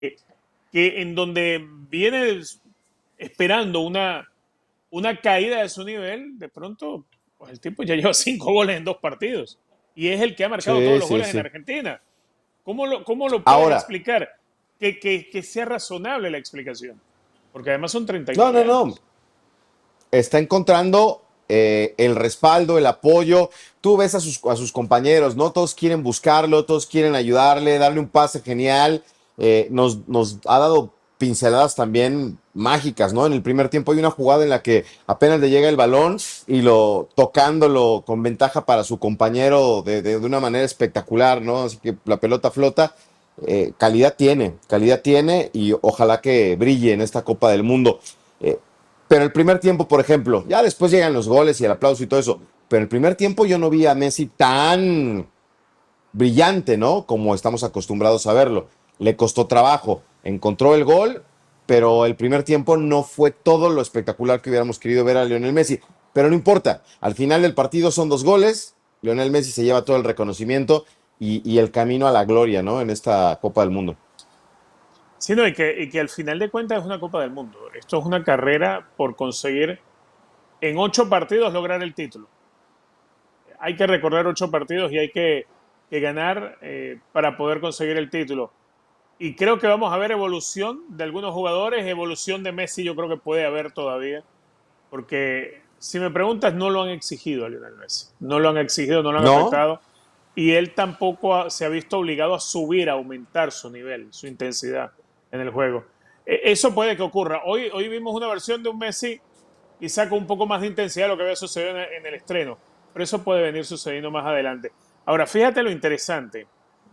que en donde viene esperando una caída de su nivel, de pronto pues el tipo ya lleva 5 goles en 2 partidos y es el que ha marcado todos Sí, los sí, goles en sí. Argentina. ¿Cómo lo puedes Ahora, explicar? Que sea razonable la explicación. Porque además son treinta y no, nueve no, no. años. Está encontrando el respaldo, el apoyo. Tú ves a sus compañeros, ¿no? Todos quieren buscarlo, todos quieren ayudarle, darle un pase genial. Nos ha dado pinceladas también mágicas, ¿no? En el primer tiempo hay una jugada en la que apenas le llega el balón y lo tocándolo con ventaja para su compañero de una manera espectacular, ¿no? Así que la pelota flota. Calidad tiene y ojalá que brille en esta Copa del Mundo. Eh, pero el primer tiempo, por ejemplo, ya después llegan los goles y el aplauso y todo eso. Pero el primer tiempo yo no vi a Messi tan brillante, ¿no? Como estamos acostumbrados a verlo. Le costó trabajo. Encontró el gol, pero el primer tiempo no fue todo lo espectacular que hubiéramos querido ver a Lionel Messi. Pero no importa. Al final del partido son 2 goles. Lionel Messi se lleva todo el reconocimiento y el camino a la gloria, ¿no? En esta Copa del Mundo. Sí, no, y que al final de cuentas es una Copa del Mundo. Esto es una carrera por conseguir en 8 partidos lograr el título. Hay que recorrer 8 partidos y hay que ganar para poder conseguir el título. Y creo que vamos a ver evolución de algunos jugadores, evolución de Messi yo creo que puede haber todavía, porque si me preguntas, no lo han exigido a Lionel Messi. No lo han exigido, no lo han ¿No? apretado. Y él tampoco se ha visto obligado a subir, a aumentar su nivel, su intensidad en el juego. Eso puede que ocurra. Hoy vimos una versión de un Messi quizá con un poco más de intensidad de lo que había sucedido en el estreno. Pero eso puede venir sucediendo más adelante. Ahora, fíjate lo interesante.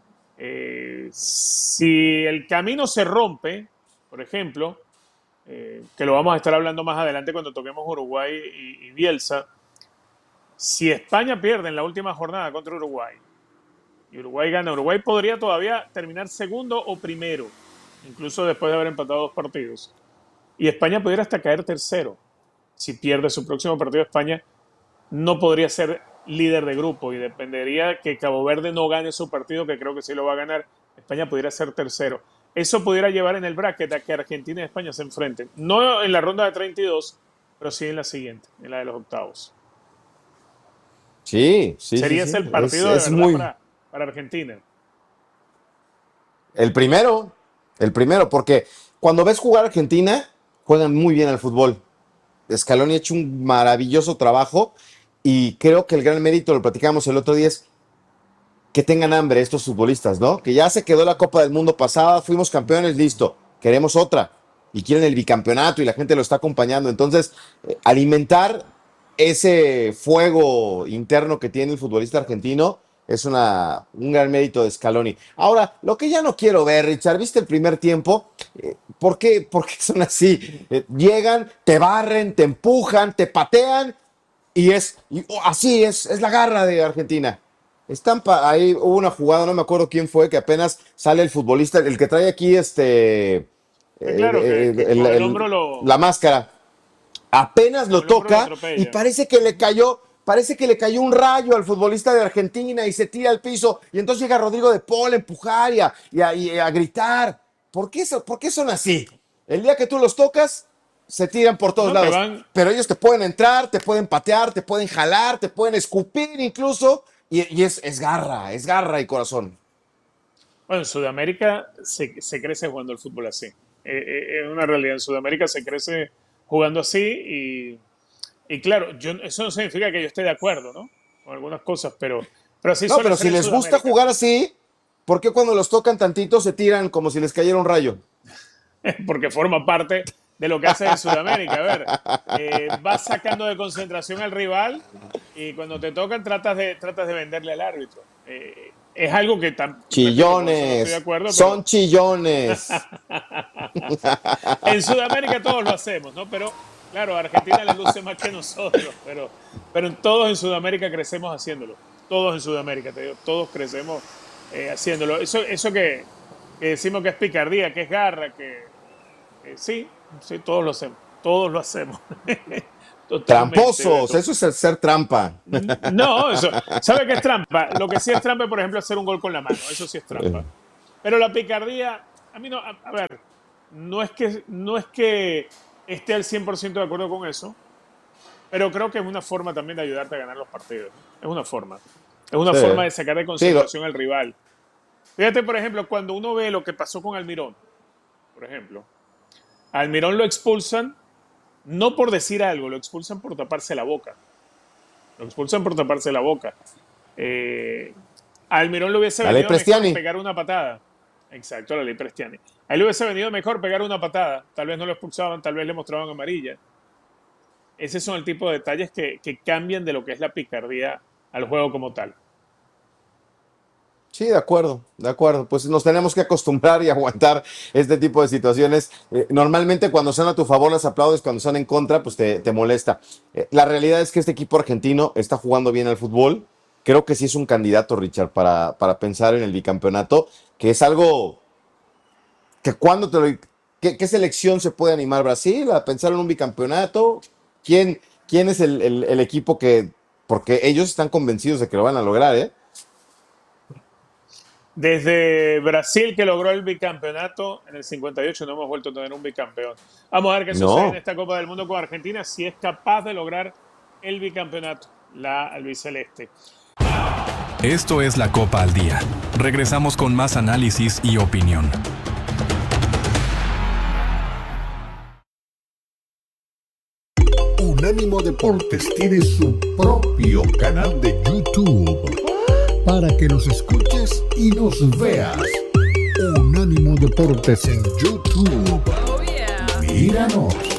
Si el camino se rompe, por ejemplo, que lo vamos a estar hablando más adelante cuando toquemos Uruguay y Bielsa, si España pierde en la última jornada contra Uruguay y Uruguay gana, Uruguay podría todavía terminar segundo o primero, incluso después de haber empatado 2 partidos. Y España pudiera hasta caer tercero. Si pierde su próximo partido, España no podría ser líder de grupo y dependería que Cabo Verde no gane su partido, que creo que sí lo va a ganar. España pudiera ser tercero. Eso pudiera llevar en el bracket a que Argentina y España se enfrenten. No en la ronda de 32, pero sí en la siguiente, en la de los octavos. Sí, sí, sí, Sería ese sí. el Es, partido de es verdad muy, para Argentina. El primero, el primero, porque cuando ves jugar a Argentina, juegan muy bien al fútbol. Scaloni ha hecho un maravilloso trabajo y creo que el gran mérito, lo platicamos el otro día, es que tengan hambre estos futbolistas, ¿no? Que ya se quedó la Copa del Mundo pasada, fuimos campeones, listo, queremos otra y quieren el bicampeonato y la gente lo está acompañando. Entonces, alimentar ese fuego interno que tiene el futbolista argentino es un gran mérito de Scaloni. Ahora, lo que ya no quiero ver, Richard, ¿viste el primer tiempo? ¿Por qué son así? Llegan, te barren, te empujan, te patean así es la garra de Argentina. Ahí hubo una jugada, no me acuerdo quién fue, que apenas sale el futbolista, el que trae aquí Sí, claro, que con el hombro la máscara, apenas con lo el hombro lo toca y atropella. parece que le cayó un rayo al futbolista de Argentina y se tira al piso y entonces llega Rodrigo de Paul a empujar y a gritar. ¿Por qué son así? El día que tú los tocas, se tiran por todos No te lados. van. Pero ellos te pueden entrar, te pueden patear, te pueden jalar, te pueden escupir incluso. Y es garra y corazón. Bueno, en Sudamérica se crece jugando el fútbol así. Es una realidad. En Sudamérica se crece jugando así y claro, eso no significa que yo esté de acuerdo, ¿no? Con algunas cosas, pero así No, suele pero ser si en les gusta Sudamérica. jugar así, ¿por qué cuando los tocan tantito se tiran como si les cayera un rayo? Porque forma parte de lo que hace en Sudamérica. A ver, vas sacando de concentración al rival y cuando te tocan tratas de venderle al árbitro. Es algo que, repito, con eso no estoy de Chillones, acuerdo, pero son chillones. en Sudamérica todos lo hacemos, ¿no? Pero claro, a Argentina le luce más que nosotros, pero todos en Sudamérica crecemos haciéndolo. Todos en Sudamérica, te digo, todos crecemos haciéndolo. Eso que decimos que es picardía, que es garra, sí, sí, todos lo hacemos. Todos lo hacemos. Totalmente, Tramposos, Beto. eso es el ser trampa. No, eso. ¿Sabe qué es trampa? Lo que sí es trampa es, por ejemplo, hacer un gol con la mano. Eso sí es trampa. Pero la picardía, a mí no, a ver, no es que esté al 100% de acuerdo con eso, pero creo que es una forma también de ayudarte a ganar los partidos. Es una forma. Es una Sí, forma de sacar de sí, concentración al rival. Fíjate, por ejemplo, cuando uno ve lo que pasó con Almirón, por ejemplo, a Almirón lo expulsan no por decir algo, lo expulsan por taparse la boca. Lo expulsan por taparse la boca. Eh, a Almirón le hubiese la ley venido mejor Prestiani. pegar una patada. Exacto, la ley Prestiani. A él le hubiese venido mejor pegar una patada. Tal vez no lo expulsaban, tal vez le mostraban amarilla. Ese son el tipo de detalles que cambian de lo que es la picardía al juego como tal. Sí, de acuerdo, de acuerdo. Pues nos tenemos que acostumbrar y aguantar este tipo de situaciones. Normalmente cuando son a tu favor las aplaudes, cuando son en contra, pues te molesta. La realidad es que este equipo argentino está jugando bien al fútbol. Creo que sí es un candidato, Richard, para pensar en el bicampeonato, que es algo que cuando te lo... ¿Qué selección se puede animar Brasil a pensar en un bicampeonato? ¿Quién es el equipo que... Porque ellos están convencidos de que lo van a lograr, ¿eh? Desde Brasil, que logró el bicampeonato en el 58, no hemos vuelto a tener un bicampeón. Vamos a ver qué sucede en No. esta Copa del Mundo con Argentina, si es capaz de lograr el bicampeonato, la albiceleste. Esto es la Copa al Día. Regresamos con más análisis y opinión. Unánimo Deportes tiene su propio canal de YouTube para que nos escuches y nos veas. Unánimo Deportes en YouTube. Oh, yeah. Míranos.